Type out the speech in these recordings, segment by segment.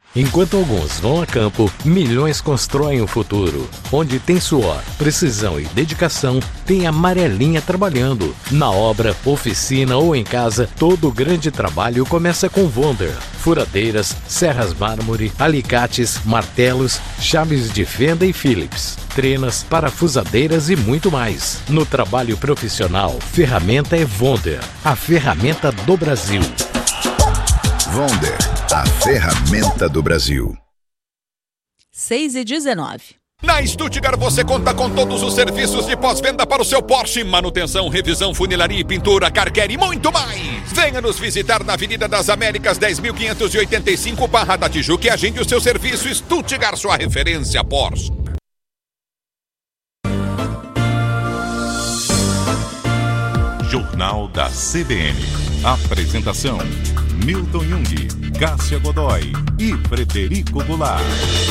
Enquanto alguns vão a campo, milhões constroem o futuro. Onde tem suor, precisão e dedicação, tem a Amarelinha trabalhando. Na obra, oficina ou em casa, todo o grande trabalho começa com Wonder. Furadeiras, serras mármore, alicates, martelos, chaves de fenda e Phillips. Trenas, parafusadeiras e muito mais. No trabalho profissional, ferramenta é Wonder, a ferramenta do Brasil. Wonder, a ferramenta do Brasil. 6h19. Na Stuttgart você conta com todos os serviços de pós-venda para o seu Porsche. Manutenção, revisão, funilaria, pintura, car care e muito mais. Venha nos visitar na Avenida das Américas 10.585, Barra da Tijuca, e agende o seu serviço. Stuttgart, sua referência Porsche. Jornal da CBN. Apresentação: Milton Jung, Cássia Godoy e Frederico Goulart.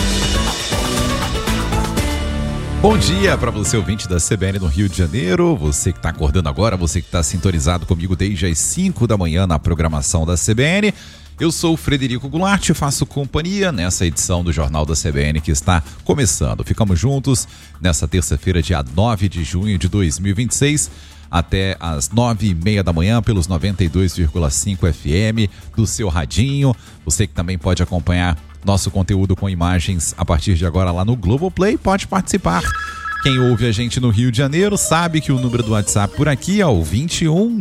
Bom dia para você, ouvinte da CBN no Rio de Janeiro, você que está acordando agora, você que está sintonizado comigo desde as 5 da manhã na programação da CBN. Eu sou o Frederico Goulart e faço companhia nessa edição do Jornal da CBN que está começando. Ficamos juntos nessa terça-feira, dia 9 de junho de 2026, até às 9h30 da manhã pelos 92,5 FM do seu radinho. Você que também pode acompanhar nosso conteúdo com imagens a partir de agora lá no Globoplay, pode participar. Quem ouve a gente no Rio de Janeiro sabe que o número do WhatsApp por aqui é o 21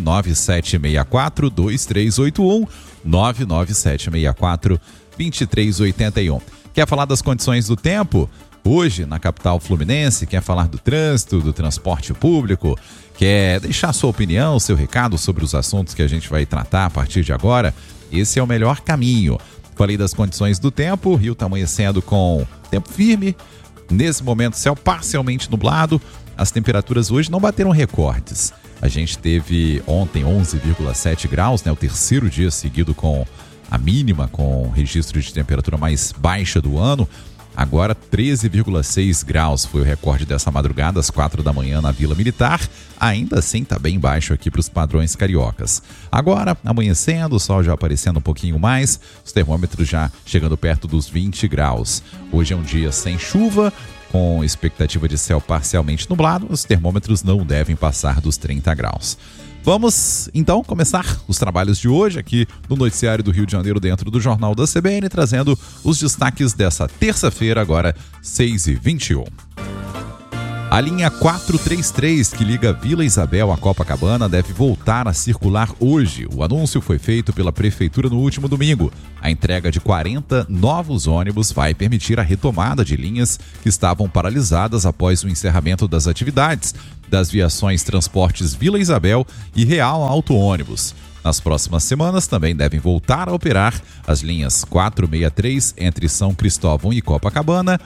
99764 2381, 99764 2381. Quer falar das condições do tempo? Hoje, na capital fluminense, quer falar do trânsito, do transporte público, quer deixar sua opinião, seu recado sobre os assuntos que a gente vai tratar a partir de agora? Esse é o melhor caminho. Falei das condições do tempo, o Rio está amanhecendo com tempo firme. Nesse momento, céu parcialmente nublado. As temperaturas hoje não bateram recordes. A gente teve ontem 11,7 graus, né? O terceiro dia seguido com a mínima, com registro de temperatura mais baixa do ano. Agora 13,6 graus foi o recorde dessa madrugada, às 4 da manhã na Vila Militar. Ainda assim está bem baixo aqui para os padrões cariocas. Agora, amanhecendo, o sol já aparecendo um pouquinho mais, os termômetros já chegando perto dos 20 graus. Hoje é um dia sem chuva, com expectativa de céu parcialmente nublado, os termômetros não devem passar dos 30 graus. Vamos, então, começar os trabalhos de hoje aqui no Noticiário do Rio de Janeiro dentro do Jornal da CBN, trazendo os destaques dessa terça-feira, agora 6h21. A linha 433, que liga Vila Isabel a Copacabana, deve voltar a circular hoje. O anúncio foi feito pela Prefeitura no último domingo. A entrega de 40 novos ônibus vai permitir a retomada de linhas que estavam paralisadas após o encerramento das atividades das viações Transportes Vila Isabel e Real Auto Ônibus. Nas próximas semanas também devem voltar a operar as linhas 463 entre São Cristóvão e Copacabana,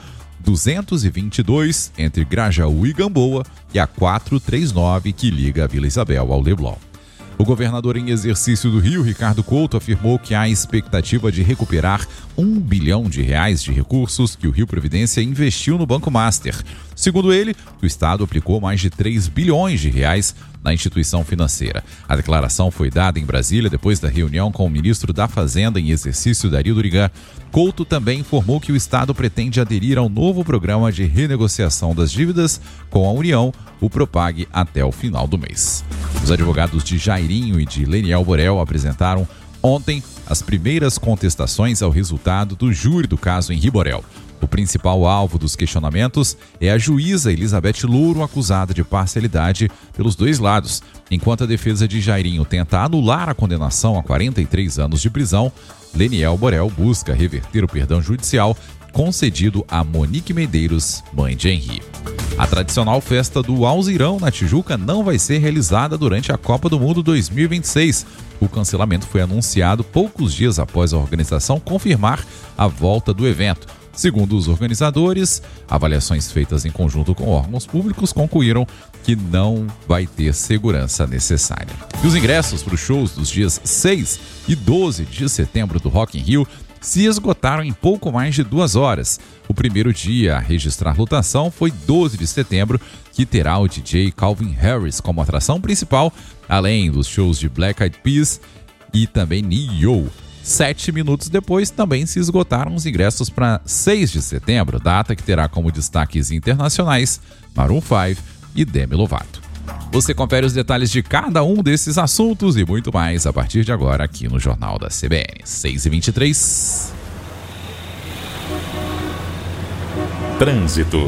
222 entre Grajaú e Gamboa e a 439 que liga a Vila Isabel ao Leblon. O governador em exercício do Rio, Ricardo Couto, afirmou que há expectativa de recuperar R$1 bilhão de recursos que o Rio Previdência investiu no Banco Master. Segundo ele, o Estado aplicou mais de R$3 bilhões na instituição financeira. A declaração foi dada em Brasília depois da reunião com o ministro da Fazenda em exercício, Dario Durigan. Couto também informou que o Estado pretende aderir ao novo programa de renegociação das dívidas com a União, o Propag, até o final do mês. Os advogados de Jairinho e de Leniel Borel apresentaram ontem as primeiras contestações ao resultado do júri do caso Henri Borel. O principal alvo dos questionamentos é a juíza Elizabeth Louro, acusada de parcialidade pelos dois lados. Enquanto a defesa de Jairinho tenta anular a condenação a 43 anos de prisão, Leniel Borel busca reverter o perdão judicial concedido a Monique Medeiros, mãe de Henri. A tradicional festa do Alzirão na Tijuca não vai ser realizada durante a Copa do Mundo 2026. O cancelamento foi anunciado poucos dias após a organização confirmar a volta do evento. Segundo os organizadores, avaliações feitas em conjunto com órgãos públicos concluíram que não vai ter segurança necessária. E os ingressos para os shows dos dias 6 e 12 de setembro do Rock in Rio se esgotaram em pouco mais de 2 horas. O primeiro dia a registrar lotação foi 12 de setembro, que terá o DJ Calvin Harris como atração principal, além dos shows de Black Eyed Peas e também Ne-Yo. 7 minutos depois, também se esgotaram os ingressos para 6 de setembro, data que terá como destaques internacionais Maroon 5 e Demi Lovato. Você confere os detalhes de cada um desses assuntos e muito mais a partir de agora aqui no Jornal da CBN. 6h23. Trânsito.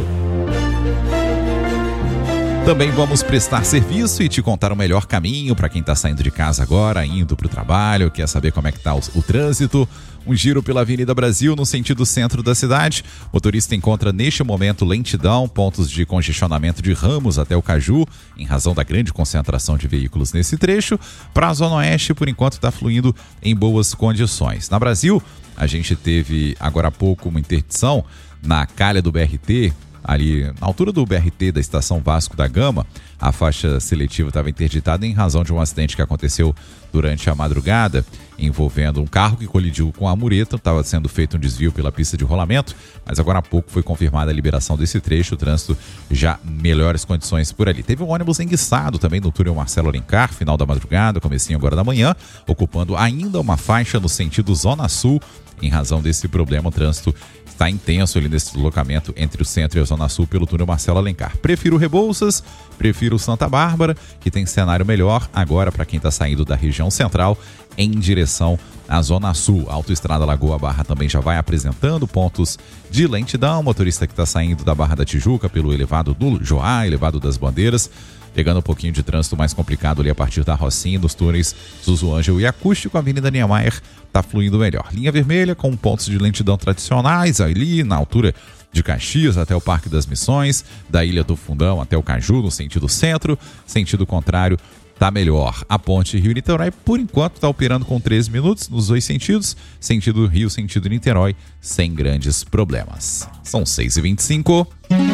Também vamos prestar serviço e te contar o melhor caminho para quem está saindo de casa agora, indo para o trabalho, quer saber como é que está o trânsito. Um giro pela Avenida Brasil no sentido centro da cidade. O motorista encontra neste momento lentidão, pontos de congestionamento de Ramos até o Caju, em razão da grande concentração de veículos nesse trecho. Para a Zona Oeste, por enquanto, está fluindo em boas condições. Na Brasil, a gente teve agora há pouco uma interdição na calha do BRT, ali na altura do BRT da estação Vasco da Gama. A faixa seletiva estava interditada em razão de um acidente que aconteceu durante a madrugada, envolvendo um carro que colidiu com a mureta. Estava sendo feito um desvio pela pista de rolamento, mas agora há pouco foi confirmada a liberação desse trecho, o trânsito já melhores condições por ali. Teve um ônibus enguiçado também no túnel Marcelo Alencar, final da madrugada, comecinho agora da manhã, ocupando ainda uma faixa no sentido Zona Sul. Em razão desse problema, o trânsito está intenso ali nesse deslocamento entre o centro e a Zona Sul pelo túnel Marcelo Alencar. Prefiro Rebouças, prefiro Santa Bárbara, que tem cenário melhor agora para quem está saindo da região central em direção à Zona Sul. A Autoestrada Lagoa Barra também já vai apresentando pontos de lentidão. O motorista que está saindo da Barra da Tijuca pelo elevado do Joá, elevado das Bandeiras, pegando um pouquinho de trânsito mais complicado ali a partir da Rocinha, nos túneis Zuzu Ângelo e Acústico. A Avenida Niemeyer está fluindo melhor. Linha vermelha com pontos de lentidão tradicionais ali na altura de Caxias até o Parque das Missões, da Ilha do Fundão até o Caju, no sentido centro. Sentido contrário está melhor. A ponte Rio-Niterói, por enquanto, está operando com 13 minutos nos dois sentidos, sentido Rio, sentido Niterói, sem grandes problemas. São 6h25.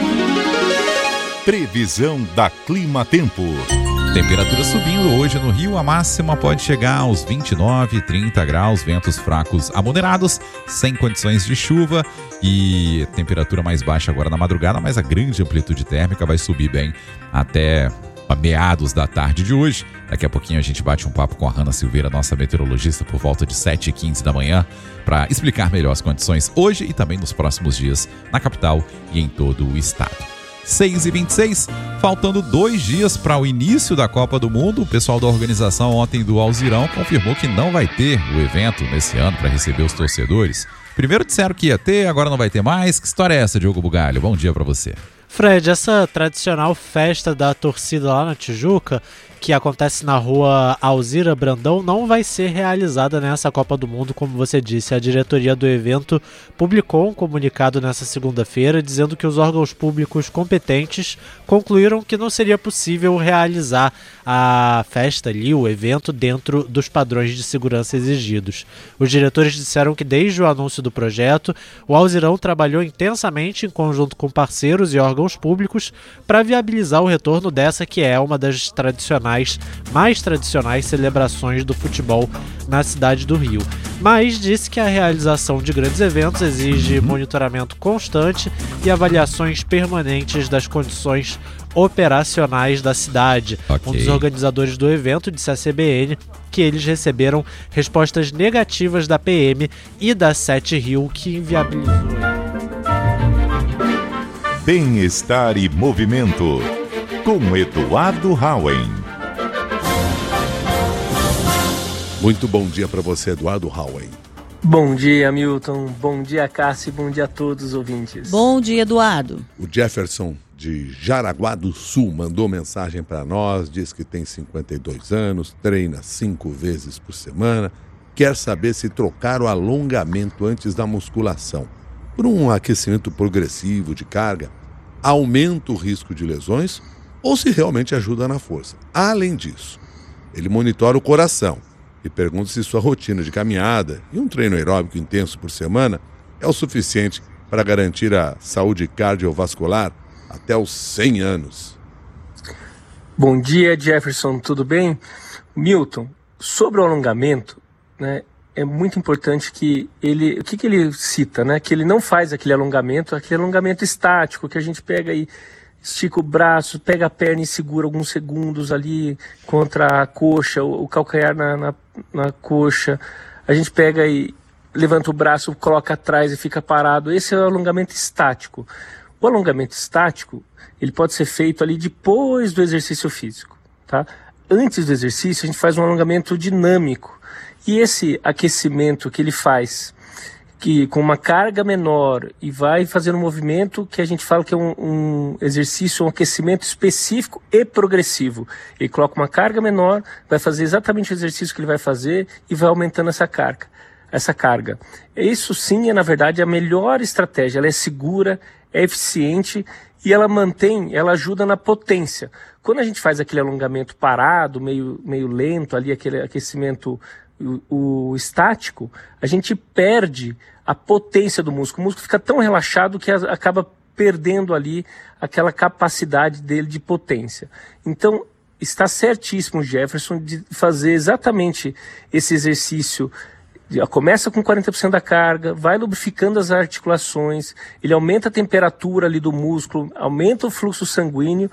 Previsão da Clima Tempo. Temperatura subindo hoje no Rio, a máxima pode chegar aos 29, 30 graus, ventos fracos a moderados, sem condições de chuva e temperatura mais baixa agora na madrugada, mas a grande amplitude térmica vai subir bem até meados da tarde de hoje. Daqui a pouquinho a gente bate um papo com a Hanna Silveira, nossa meteorologista, por volta de 7h15 da manhã, para explicar melhor as condições hoje e também nos próximos dias na capital e em todo o estado. 6h26, faltando 2 dias para o início da Copa do Mundo, o pessoal da organização ontem do Alzirão confirmou que não vai ter o evento nesse ano para receber os torcedores. Primeiro disseram que ia ter, agora não vai ter mais. Que história é essa, Diogo Bugalho? Bom dia para você. Fred, essa tradicional festa da torcida lá na Tijuca, que acontece na rua Alzira Brandão, não vai ser realizada nessa Copa do Mundo, como você disse. A diretoria do evento publicou um comunicado nessa segunda-feira dizendo que os órgãos públicos competentes concluíram que não seria possível realizar a festa ali, o evento, dentro dos padrões de segurança exigidos. Os diretores disseram que desde o anúncio do projeto, o Alzirão trabalhou intensamente em conjunto com parceiros e órgãos públicos para viabilizar o retorno dessa que é uma das mais tradicionais celebrações do futebol na cidade do Rio. Mas disse que a realização de grandes eventos exige monitoramento constante e avaliações permanentes das condições operacionais da cidade. Okay. Um dos organizadores do evento disse à CBN que eles receberam respostas negativas da PM e da 7 Rio, que inviabilizou. Bem-estar e movimento, com Eduardo Hauen. Muito bom dia para você, Eduardo Hauen. Bom dia, Milton. Bom dia, Cássio. Bom dia a todos os ouvintes. Bom dia, Eduardo. O Jefferson de Jaraguá do Sul mandou mensagem para nós, diz que tem 52 anos, treina 5 vezes por semana, quer saber se trocar o alongamento antes da musculação por um aquecimento progressivo de carga aumenta o risco de lesões ou se realmente ajuda na força. Além disso, ele monitora o coração e pergunta se sua rotina de caminhada e um treino aeróbico intenso por semana é o suficiente para garantir a saúde cardiovascular até os 100 anos. Bom dia, Jefferson, tudo bem? Milton, sobre o alongamento, né, é muito importante que ele... O que ele cita, né? Que ele não faz aquele alongamento estático, que a gente pega e estica o braço, pega a perna e segura alguns segundos ali contra a coxa, o calcanhar na coxa, a gente pega e levanta o braço, coloca atrás e fica parado. Esse é o alongamento estático. O alongamento estático, ele pode ser feito ali depois do exercício físico, tá? Antes do exercício, a gente faz um alongamento dinâmico. E esse aquecimento que ele faz, que com uma carga menor e vai fazendo um movimento que a gente fala que é um exercício, um aquecimento específico e progressivo. Ele coloca uma carga menor, vai fazer exatamente o exercício que ele vai fazer e vai aumentando essa carga. Isso sim é, na verdade, a melhor estratégia. Ela é segura, é eficiente e ela ajuda na potência. Quando a gente faz aquele alongamento parado, meio lento ali, aquele aquecimento o estático, a gente perde a potência do músculo. O músculo fica tão relaxado que acaba perdendo ali aquela capacidade dele de potência. Então, está certíssimo o Jefferson de fazer exatamente esse exercício. Começa com 40% da carga, vai lubrificando as articulações, ele aumenta a temperatura ali do músculo, aumenta o fluxo sanguíneo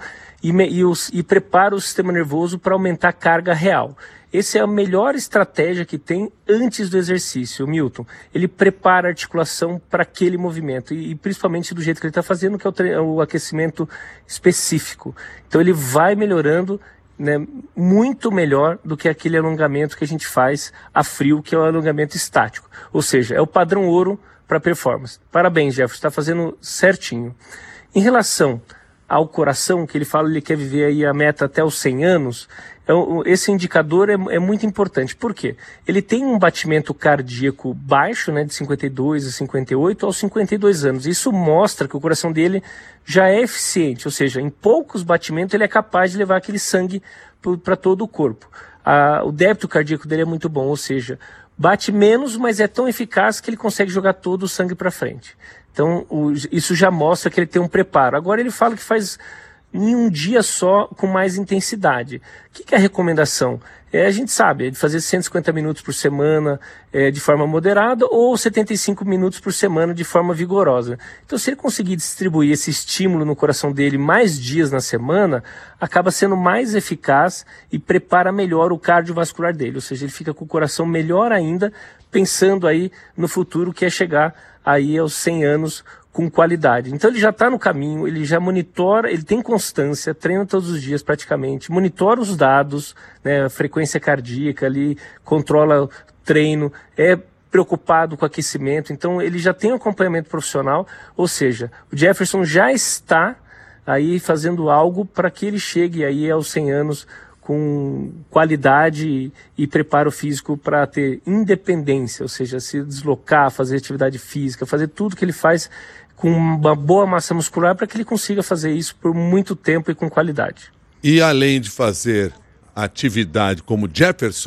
e prepara o sistema nervoso para aumentar a carga real. Essa é a melhor estratégia que tem antes do exercício, Milton. Ele prepara a articulação para aquele movimento e principalmente do jeito que ele está fazendo, que é o aquecimento específico. Então ele vai melhorando, né, muito melhor do que aquele alongamento que a gente faz a frio, que é o alongamento estático. Ou seja, é o padrão ouro para performance. Parabéns, Jefferson, está fazendo certinho. Em relação ao coração, que ele fala, ele quer viver aí a meta até os 100 anos, esse indicador é muito importante. Por quê? Ele tem um batimento cardíaco baixo, né, de 52 a 58 aos 52 anos. Isso mostra que o coração dele já é eficiente, ou seja, em poucos batimentos ele é capaz de levar aquele sangue para todo o corpo. O débito cardíaco dele é muito bom, ou seja, bate menos, mas é tão eficaz que ele consegue jogar todo o sangue para frente. Então, isso já mostra que ele tem um preparo. Agora ele fala que faz em um dia só com mais intensidade. O que é a recomendação? A gente sabe, é de fazer 150 minutos por semana de forma moderada ou 75 minutos por semana de forma vigorosa. Então, se ele conseguir distribuir esse estímulo no coração dele mais dias na semana, acaba sendo mais eficaz e prepara melhor o cardiovascular dele. Ou seja, ele fica com o coração melhor ainda, pensando aí no futuro, que é chegar aí aos 100 anos com qualidade. Então ele já está no caminho, ele já monitora, ele tem constância, treina todos os dias praticamente, monitora os dados, né, a frequência cardíaca, ali controla o treino, é preocupado com o aquecimento, então ele já tem um acompanhamento profissional, ou seja, o Jefferson já está aí fazendo algo para que ele chegue aí aos 100 anos com qualidade e preparo físico para ter independência, ou seja, se deslocar, fazer atividade física, fazer tudo que ele faz com uma boa massa muscular para que ele consiga fazer isso por muito tempo e com qualidade. E além de fazer atividade como Jefferson,